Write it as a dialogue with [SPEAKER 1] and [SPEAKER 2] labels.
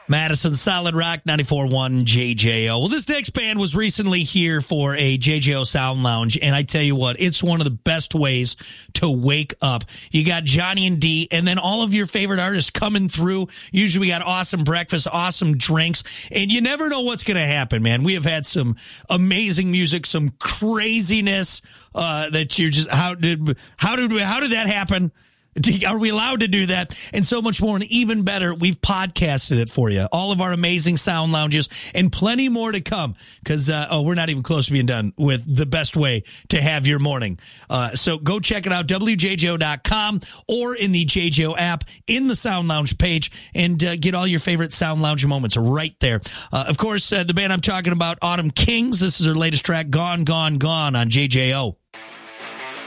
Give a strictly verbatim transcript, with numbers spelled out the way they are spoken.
[SPEAKER 1] Madison Solid Rock ninety-four point one J J O. Well, this next band was recently here for a J J O Sound Lounge, and I tell you what, it's one of the best ways to wake up. You got Johnny and D, and then all of your favorite artists coming through. Usually we got awesome breakfast, awesome drinks, and you never know what's going to happen, man. We have had some amazing music, some craziness uh, that you're just, how did, how did, how did that happen? Are we allowed to do that? And so much more. And even better, we've podcasted it for you. All of our amazing sound lounges and plenty more to come because, uh, oh, we're not even close to being done with the best way to have your morning. Uh, so go check it out, W J J O dot com or in the J J O app in the Sound Lounge page and uh, get all your favorite Sound Lounge moments right there. Uh, of course, uh, the band I'm talking about, Autumn Kings. This is their latest track, Gone, Gone, Gone on J J O.